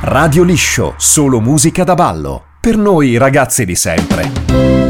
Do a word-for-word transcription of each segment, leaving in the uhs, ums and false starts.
Radio Liscio, solo musica da ballo. Per noi ragazzi di sempre.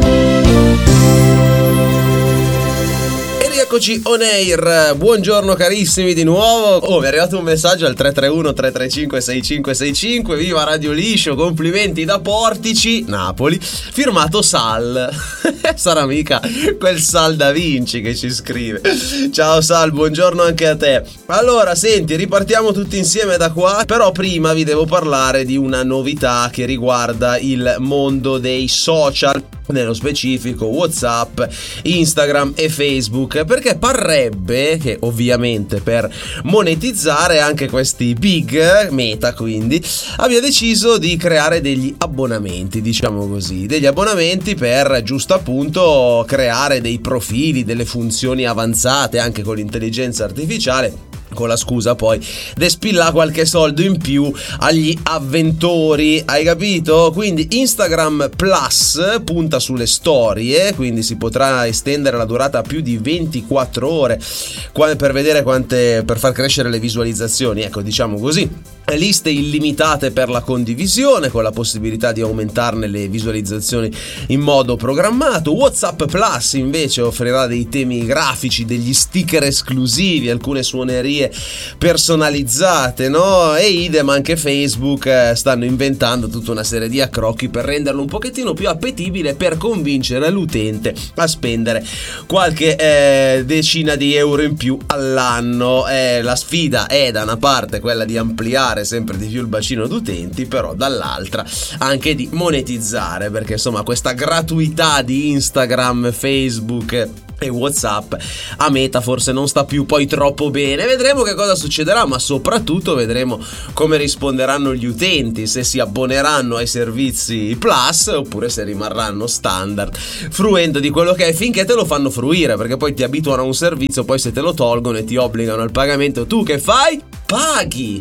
Eccoci on air, buongiorno carissimi di nuovo. Oh, mi è arrivato un messaggio al tre tre uno tre tre cinque sei cinque sei cinque. Viva Radio Liscio, complimenti da Portici, Napoli. Firmato Sal. Sarà mica quel Sal da Vinci che ci scrive. Ciao Sal, buongiorno anche a te. Allora, senti, ripartiamo tutti insieme da qua. Però prima vi devo parlare di una novità che riguarda il mondo dei social, nello specifico WhatsApp, Instagram e Facebook, perché parrebbe che ovviamente per monetizzare anche questi big, Meta quindi, abbia deciso di creare degli abbonamenti, diciamo così, degli abbonamenti per giusto appunto creare dei profili, delle funzioni avanzate anche con l'intelligenza artificiale, con la scusa poi di spillare qualche soldo in più agli avventori, hai capito? Quindi Instagram Plus punta sulle storie, quindi si potrà estendere la durata a più di ventiquattro ore per vedere quante, per far crescere le visualizzazioni, ecco, diciamo così. Liste illimitate per la condivisione, con la possibilità di aumentarne le visualizzazioni in modo programmato. WhatsApp Plus invece offrirà dei temi grafici, degli sticker esclusivi, alcune suonerie personalizzate, no? E idem anche Facebook stanno inventando tutta una serie di accrocchi per renderlo un pochettino più appetibile, per convincere l'utente a spendere qualche eh, decina di euro in più all'anno. Eh, la sfida è da una parte quella di ampliare sempre di più il bacino d'utenti, però dall'altra anche di monetizzare, perché insomma questa gratuità di Instagram, Facebook e WhatsApp a Meta forse non sta più poi troppo bene. Vedremo che cosa succederà, ma soprattutto vedremo come risponderanno gli utenti, se si abboneranno ai servizi Plus oppure se rimarranno standard, fruendo di quello che è finché te lo fanno fruire, perché poi ti abituano a un servizio, poi se te lo tolgono e ti obbligano al pagamento, tu che fai? Paghi.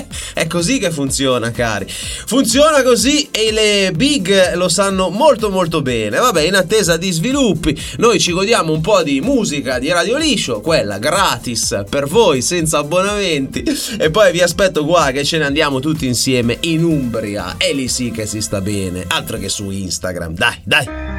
È così che funziona, cari, funziona così, e le big lo sanno molto molto bene. Vabbè, in attesa di sviluppi noi ci godiamo un po' di musica di Radio Liscio, quella gratis per voi senza abbonamenti, e poi vi aspetto qua che ce ne andiamo tutti insieme in Umbria, e lì sì che si sta bene, altro che su Instagram. Dai, dai.